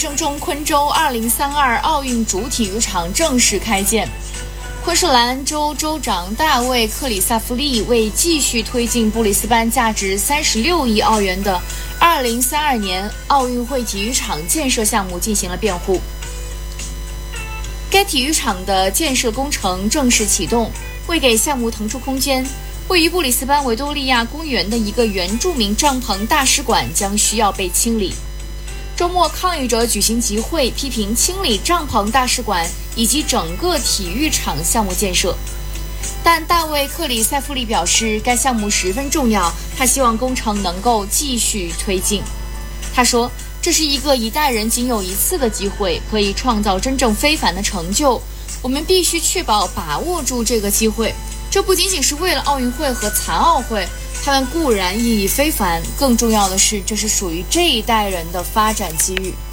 声中，昆州2032奥运主体育场正式开建。昆士兰州州长大卫·克里萨弗利为继续推进布里斯班价值36亿澳元的2032年奥运会体育场建设项目进行了辩护。该体育场的建设工程正式启动，为给项目腾出空间，位于布里斯班维多利亚公园的一个原住民帐篷大使馆将需要被清理。周末，抗议者举行集会，批评清理帐篷大使馆以及整个体育场项目建设。但大卫·克里塞弗利表示，该项目十分重要，他希望工程能够继续推进。他说，这是一个一代人仅有一次的机会，可以创造真正非凡的成就。我们必须确保把握住这个机会。这不仅仅是为了奥运会和残奥会，他们固然意义非凡，更重要的是，这是属于这一代人的发展机遇。